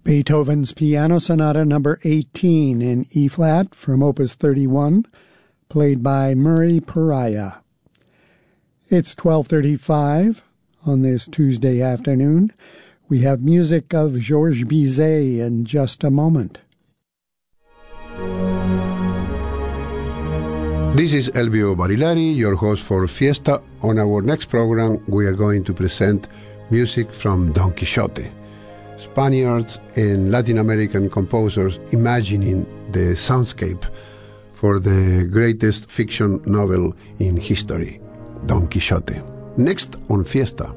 Beethoven's Piano Sonata No. 18 in E-flat from Opus 31, played by Murray Pariah. It's 12:35 on this Tuesday afternoon. We have music of Georges Bizet in just a moment. This is Elvio Barilari, your host for Fiesta. On our next program, we are going to present music from Don Quixote. Spaniards and Latin American composers imagining the soundscape for the greatest fiction novel in history, Don Quixote. Next on Fiesta.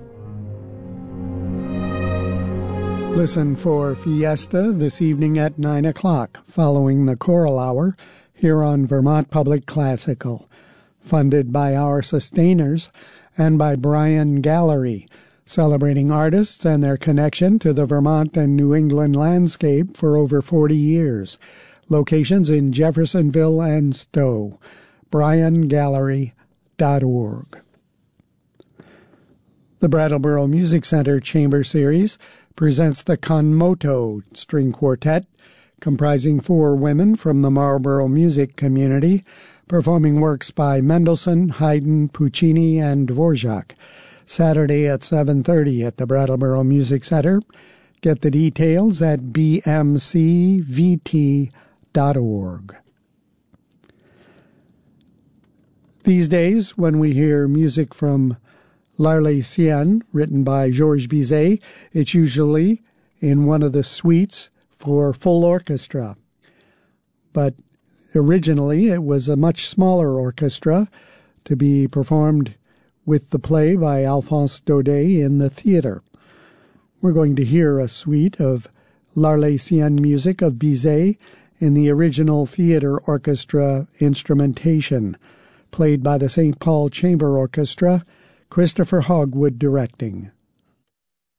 Listen for Fiesta this evening at 9 o'clock, following the choral hour here on Vermont Public Classical, funded by our sustainers and by Bryan Gallery, celebrating artists and their connection to the Vermont and New England landscape for over 40 years. Locations in Jeffersonville and Stowe. bryangallery.org. The Brattleboro Music Center Chamber Series presents the Kanmoto String Quartet, comprising 4 women from the Marlboro music community, performing works by Mendelssohn, Haydn, Puccini, and Dvorak. Saturday at 7:30 at the Brattleboro Music Center. Get the details at bmcvt.org. These days, when we hear music from L'Arlésienne, written by Georges Bizet, it's usually in one of the suites for full orchestra. But originally, it was a much smaller orchestra to be performed with the play by Alphonse Daudet in the theater. We're going to hear a suite of L'Arlésienne music of Bizet in the original theater orchestra instrumentation, played by the St. Paul Chamber Orchestra, Christopher Hogwood directing.